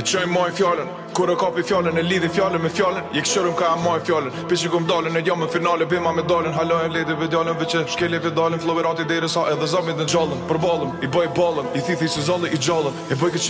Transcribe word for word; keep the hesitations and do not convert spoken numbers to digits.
qojnë maj fjallën. Kur e kapi fjallën e lidhi fjallën me fjallën. Je këshërëm ka e maj fjallën. Pishi kum dalën e jam në finale bima me dalën. Halojnë ledi pedalën veqe shkeli pedalën. Floverati deri sa edhe zamit në gjallën. Për balëm, i bëj balën, i thithi si zallë i gjallën. E bëj këtë